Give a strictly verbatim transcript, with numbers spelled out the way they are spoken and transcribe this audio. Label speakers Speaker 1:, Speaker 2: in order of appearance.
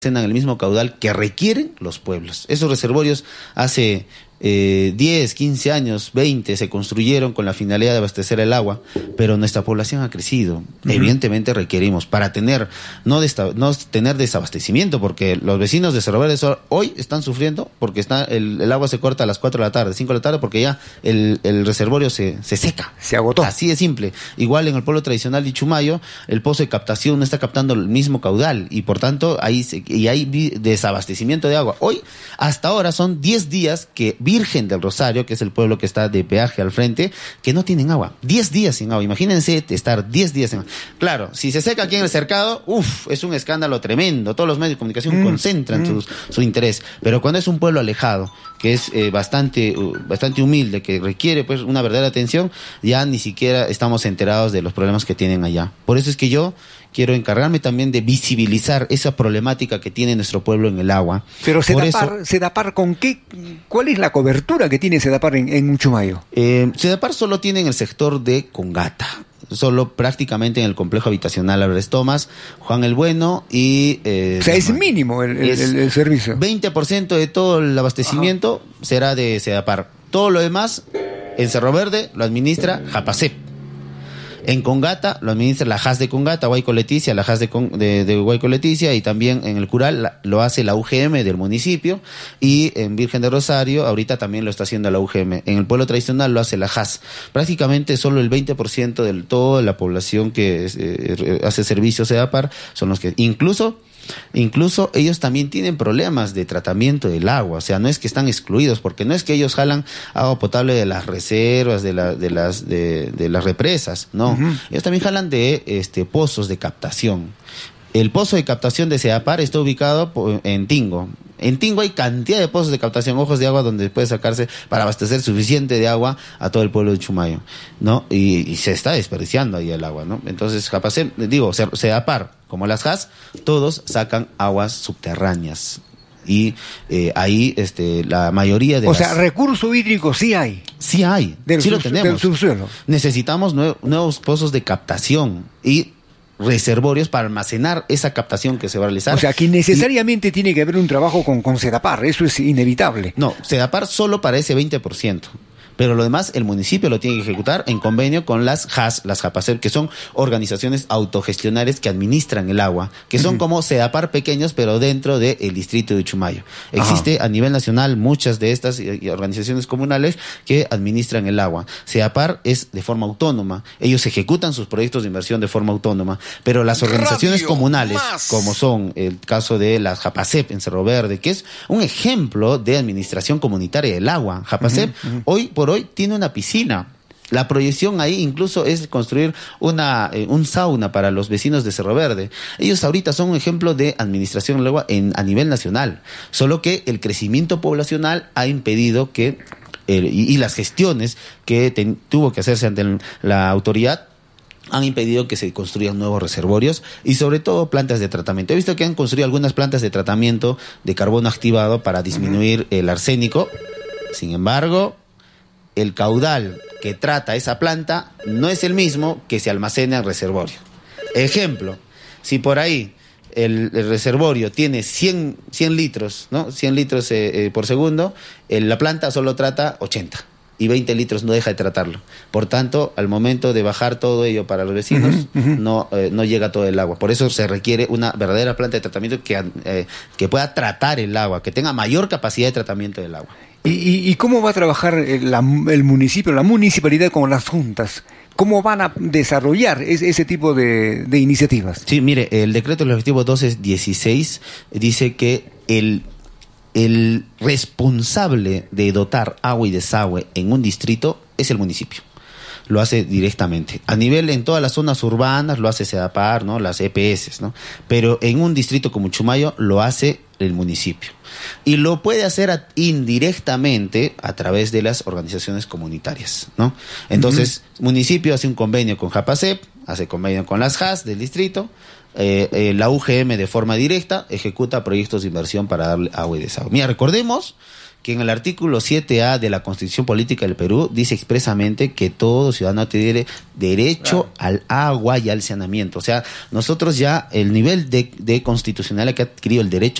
Speaker 1: en el mismo caudal que requieren los pueblos. Esos reservorios hace eh, diez, quince años, veinte, se construyeron con la finalidad de abastecer el agua, pero nuestra población ha crecido. Uh-huh. Evidentemente requerimos, para tener no, desta, no tener desabastecimiento, porque los vecinos de Cerro Verde hoy están sufriendo porque está el, el agua se corta a las cuatro de la tarde, cinco de la tarde, porque ya el, el reservorio se, se seca.
Speaker 2: Se agotó.
Speaker 1: Así de simple. Igual en el pueblo tradicional de Chumayo, el pozo de captación no está captando el mismo caudal y por tanto ahí se, y hay desabastecimiento de agua. Hoy, hasta ahora, son diez días que Virgen del Rosario, que es el pueblo que está de peaje al frente, que no tienen agua. diez días sin agua. Imagínense estar diez días sin agua. Claro, si se seca aquí en el cercado, uff, es un escándalo tremendo. Todos los medios de comunicación mm, concentran mm. Su, su interés. Pero cuando es un pueblo alejado, que es eh, bastante, uh, bastante humilde, que requiere pues una verdadera atención, ya ni siquiera estamos enterados de los problemas que tienen allá. Por eso es que yo quiero encargarme también de visibilizar esa problemática que tiene nuestro pueblo en el agua.
Speaker 2: Pero Sedapar, eso, Sedapar ¿con qué? ¿Cuál es la cobertura que tiene Sedapar en, en Chumayo?
Speaker 1: Eh, Sedapar solo tiene en el sector de Congata, solo prácticamente en el complejo habitacional Álvarez Thomas, Juan el Bueno y... Eh,
Speaker 2: o sea, es mínimo el, el, el, el servicio.
Speaker 1: veinte por ciento de todo el abastecimiento Ajá. será de Sedapar. Todo lo demás, en Cerro Verde, lo administra Japasep. En Congata lo administra la J A S de Congata, Huayco Leticia, la J A S de, Con, de, de Huayco Leticia, y también en el Cural la, lo hace la U G M del municipio, y en Virgen de Rosario ahorita también lo está haciendo la U G M. En el pueblo tradicional lo hace la J A S. Prácticamente solo el veinte por ciento de toda la población que eh, hace servicios Sedapar son los que, incluso Incluso ellos también tienen problemas de tratamiento del agua, o sea, no es que están excluidos, porque no es que ellos jalan agua potable de las reservas, de, la, de, las, de, de las represas, no. Uh-huh. Ellos también jalan de este, pozos de captación. El pozo de captación de Sedapar está ubicado en Tingo. En Tingo hay cantidad de pozos de captación, ojos de agua, donde puede sacarse para abastecer suficiente de agua a todo el pueblo de Chumayo, ¿no? Y, y se está desperdiciando ahí el agua, ¿no? Entonces, Japasep, digo, Sedapar, como las J A S, todos sacan aguas subterráneas. Y eh, ahí este, la mayoría de
Speaker 2: O
Speaker 1: las...
Speaker 2: sea, recurso hídrico sí hay.
Speaker 1: Sí hay,
Speaker 2: del
Speaker 1: sí
Speaker 2: sub,
Speaker 1: lo tenemos.
Speaker 2: Del subsuelo.
Speaker 1: Necesitamos nue- nuevos pozos de captación y reservorios para almacenar esa captación que se va a realizar.
Speaker 2: O sea, que necesariamente y, tiene que haber un trabajo con, con Sedapar, eso es inevitable.
Speaker 1: No, Sedapar solo para ese veinte por ciento. Pero lo demás el municipio lo tiene que ejecutar en convenio con las J A S, las Japasep, que son organizaciones autogestionarias que administran el agua, que son uh-huh. como Sedapar pequeños, pero dentro del distrito de Chumayo. Existe uh-huh. a nivel nacional muchas de estas organizaciones comunales que administran el agua. Sedapar es de forma autónoma, ellos ejecutan sus proyectos de inversión de forma autónoma, pero las organizaciones Radio comunales, más. como son el caso de las Japasep en Cerro Verde, que es un ejemplo de administración comunitaria del agua. Japasep, uh-huh. uh-huh. hoy por hoy tiene una piscina. La proyección ahí incluso es construir una eh, un sauna para los vecinos de Cerro Verde. Ellos ahorita son un ejemplo de administración del agua en, a nivel nacional. Solo que el crecimiento poblacional ha impedido que, eh, y, y las gestiones que ten, tuvo que hacerse ante el, la autoridad han impedido que se construyan nuevos reservorios y sobre todo plantas de tratamiento. He visto que han construido algunas plantas de tratamiento de carbono activado para disminuir el arsénico. Sin embargo, el caudal que trata esa planta no es el mismo que se almacena en el reservorio. Ejemplo, si por ahí el, el reservorio tiene cien, cien litros, ¿no? cien litros eh, eh, por segundo, eh, la planta solo trata ochenta y veinte litros no deja de tratarlo. Por tanto, al momento de bajar todo ello para los vecinos, uh-huh, uh-huh. no eh, no llega todo el agua. Por eso se requiere una verdadera planta de tratamiento que, eh, que pueda tratar el agua, que tenga mayor capacidad de tratamiento del agua.
Speaker 2: ¿Y, y, y cómo va a trabajar la, el municipio, la municipalidad con las juntas? ¿Cómo van a desarrollar ese, ese tipo de, de iniciativas?
Speaker 1: Sí, mire, el decreto legislativo doce dieciséis dice que el, el responsable de dotar agua y desagüe en un distrito es el municipio. Lo hace directamente. A nivel, en todas las zonas urbanas, lo hace Sedapar, ¿no? Las E P S, ¿no? Pero en un distrito como Chumayo, lo hace el municipio. Y lo puede hacer indirectamente a través de las organizaciones comunitarias, ¿no? Entonces, uh-huh. municipio hace un convenio con Japasep, hace convenio con las J A S del distrito, eh, eh, la U G M de forma directa ejecuta proyectos de inversión para darle agua y desagüe. Mira, recordemos que en el artículo siete A de la Constitución Política del Perú dice expresamente que todo ciudadano tiene derecho claro. al agua y al saneamiento. O sea, nosotros ya el nivel de, de constitucional que ha adquirido el derecho